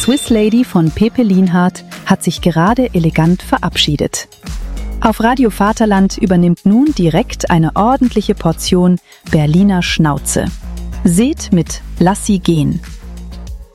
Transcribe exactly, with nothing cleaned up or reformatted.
Swiss Lady von Pepe Lienhardt hat sich gerade elegant verabschiedet. Auf Radio Vaterland übernimmt nun direkt eine ordentliche Portion Berliner Schnauze. Seht mit Lass sie gehen.